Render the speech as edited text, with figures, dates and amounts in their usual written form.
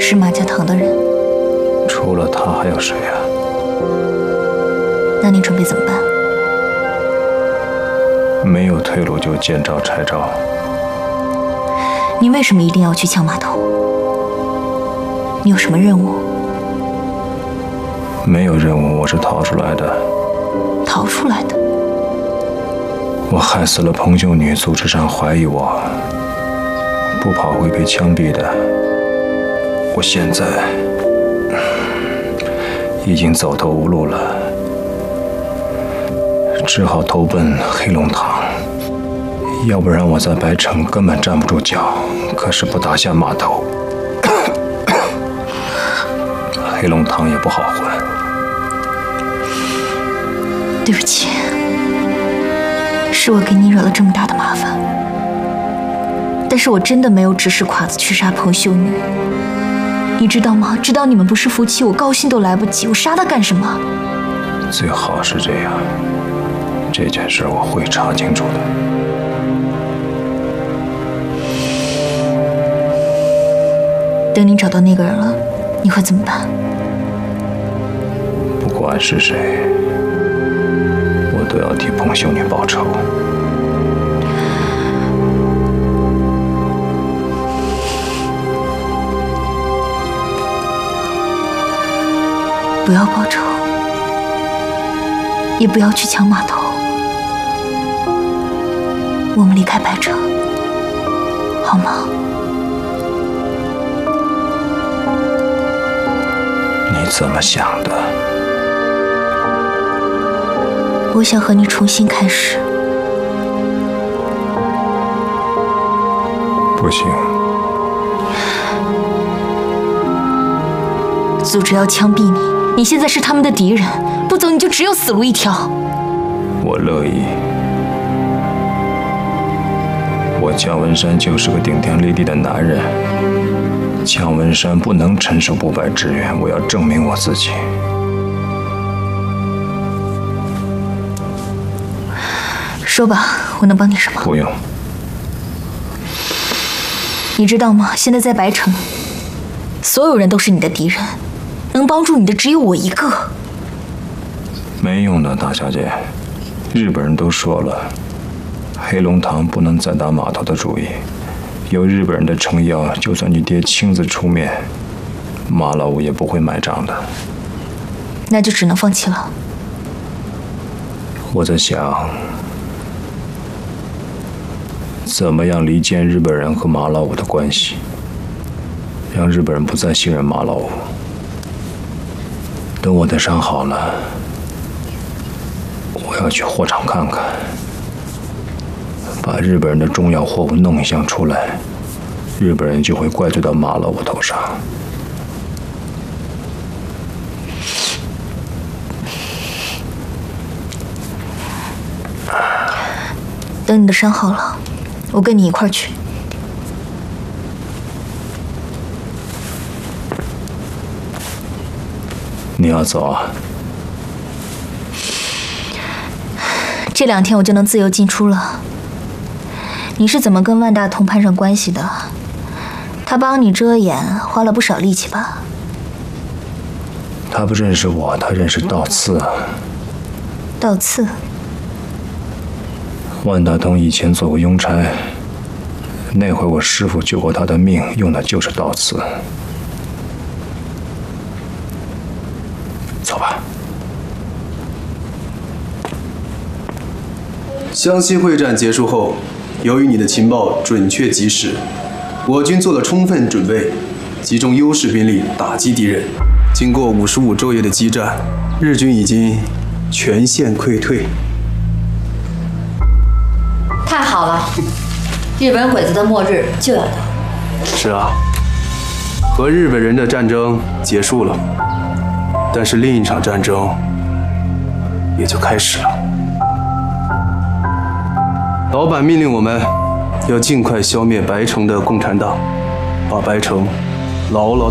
是马家堂的人。 除了他还有谁啊？ 那你准备怎么办？ 没有退路就见招拆招。 你为什么一定要去抢码头？你有什么任务？ 没有任务，我是逃出来的。 逃出来的？ 我害死了彭秀女，组织上怀疑我，不跑会被枪毙的。我现在已经走投无路了，只好投奔黑龙堂。要不然我在白城根本站不住脚，可是不打下码头，黑龙堂也不好混。 对不起，是我给你惹了这么大的麻烦，但是我真的没有指使侉子去杀彭秀女，你知道吗？知道你们不是夫妻，我高兴都来不及，我杀她干什么？ 最好是这样，这件事我会查清楚的。 等你找到那个人了，你会怎么办？ 不管是谁，我都要替彭秀女报仇。 不要报仇，也不要去抢码头，我们离开白城，好吗？ 你怎么想的？ 我想和你重新开始。 不行， 组织要枪毙你，你现在是他们的敌人，不走你就只有死路一条。 我乐意。我姜文山就是个顶天立地的男人。姜文山不能陈守不败之冤，我要证明我自己。 说吧，我能帮你什么？ 不用。 你知道吗？现在在白城，所有人都是你的敌人，能帮助你的只有我一个。 没用的，大小姐。日本人都说了，黑龙堂不能再打码头的主意。有日本人的撑腰，就算你爹亲自出面，马老五也不会买账的。 那就只能放弃了。 我在想，怎么样离间日本人和马老五的关系，让日本人不再信任马老五。等我的伤好了，我要去货场看看。把日本人的重要货物弄一项出来，日本人就会怪罪到马老五头上。 等你的伤好了，我跟你一块儿去。 你要走啊？ 这2天我就能自由进出了。你是怎么跟万大同攀上关系的？他帮你遮掩，花了不少力气吧？ 他不认识我，他认识道次啊。 道次？ 万大同以前做过庸差，那会我师父救过他的命，用的就是道次。走吧。 湘西会战结束后，由于你的情报准确及时，我军做了充分准备，集中优势兵力打击敌人。经过55昼夜的激战，日军已经全线溃退。 太好了，日本鬼子的末日就要到。 是啊，和日本人的战争结束了，但是另一场战争也就开始了。老板命令我们要尽快消灭白城的共产党，把白城牢牢